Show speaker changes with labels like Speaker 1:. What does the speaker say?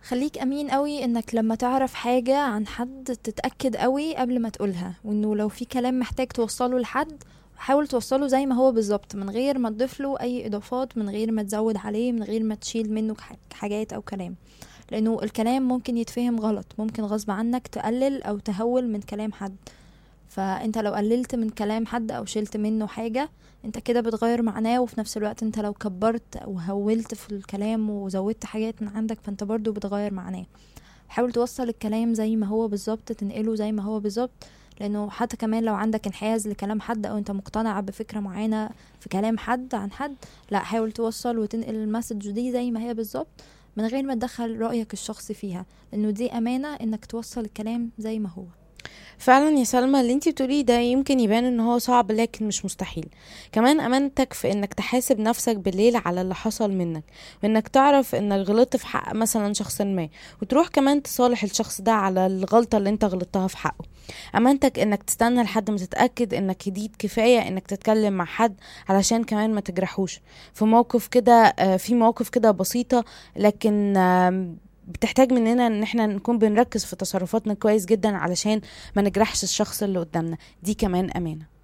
Speaker 1: خليك امين قوي انك لما تعرف حاجة عن حد تتأكد قوي قبل ما تقولها، وانه لو في كلام محتاج توصله لحد حاول توصله زي ما هو بالظبط، من غير ما تضيف له اي اضافات، من غير ما تزود عليه، من غير ما تشيل منه حاجات او كلام. لانه الكلام ممكن يتفهم غلط، ممكن غصب عنك تقلل او تهول من كلام حد. فانت لو قللت من كلام حد او شلت منه حاجة، انت كده بتغير معناه، وفي نفس الوقت انت لو كبرت او هولت في الكلام وزودت حاجات من عندك فانت برضو بتغير معناه. حاول توصل الكلام زي ما هو بالظبط، تنقله زي ما هو بالظبط. لانه حتى كمان لو عندك انحياز لكلام حد او انت مقتنع بفكرة معينة في كلام حد عن حد، لا حاول توصل وتنقل المسج دي زي ما هي بالظبط، من غير ما تدخل رأيك الشخصي فيها، لانه دي امانة انك توصل الكلام زي ما هو.
Speaker 2: فعلا يا سلمى، اللي انتي بتقوليه ده يمكن يبان ان هو صعب لكن مش مستحيل. كمان امانتك في انك تحاسب نفسك بالليل على اللي حصل منك، وانك تعرف انك غلطت في حق مثلا شخص ما، وتروح كمان تصالح الشخص ده على الغلطة اللي انت غلطتها في حقه. امانتك انك تستنى لحد ما تتأكد انك هديت كفاية انك تتكلم مع حد، علشان كمان ما تجرحوش في موقف كده. في مواقف كده بسيطة، لكن بتحتاج مننا ان احنا نكون بنركز في تصرفاتنا كويس جدا علشان ما نجرحش الشخص اللي قدامنا. دي كمان امانة.